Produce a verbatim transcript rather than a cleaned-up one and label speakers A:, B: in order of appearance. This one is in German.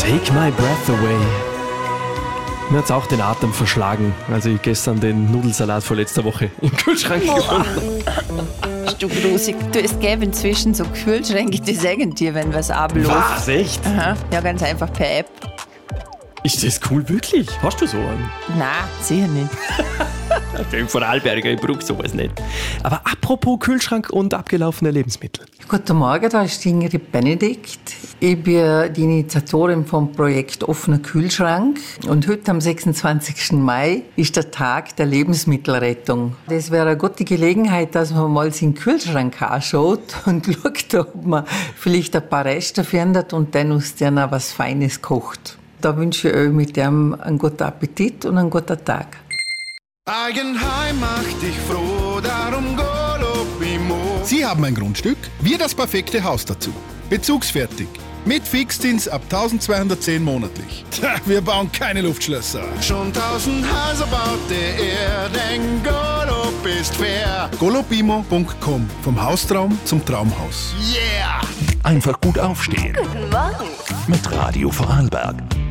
A: Take my breath away. Mir hat's auch den Atem verschlagen, als ich gestern den Nudelsalat von letzter Woche im Kühlschrank gefunden habe.
B: Bist du grusig. Du, es gäbe inzwischen so Kühlschränke, die sagen dir, wenn was abläuft.
A: Was, echt?
B: Aha. Ja, ganz einfach per App.
A: Ist das cool, wirklich? Hast du so einen?
B: Nein, sicher nicht.
A: Ich bin von Arlberger, ich brauche sowas nicht. Aber apropos Kühlschrank und abgelaufene Lebensmittel.
C: Guten Morgen, da ist Ingrid Benedikt. Ich bin die Initiatorin vom Projekt Offener Kühlschrank. Und heute am sechsundzwanzigsten Mai ist der Tag der Lebensmittelrettung. Das wäre eine gute Gelegenheit, dass man mal seinen Kühlschrank anschaut und schaut, ob man vielleicht ein paar Reste findet und dann aus denen was Feines kocht. Da wünsche ich euch mit dem einen guten Appetit und einen guten Tag.
D: Eigenheim macht dich froh, darum Golopimo.
E: Sie haben ein Grundstück, wir das perfekte Haus dazu. Bezugsfertig. Mit Fixdienst ab eintausendzweihundertzehn monatlich. Tja, wir bauen keine Luftschlösser.
D: Schon tausend Häuser baut er, denn Golop ist fair.
E: golopimo punkt com. Vom Haustraum zum Traumhaus.
D: Yeah!
F: Einfach gut aufstehen.
G: Guten Morgen.
F: Mit Radio Vorarlberg.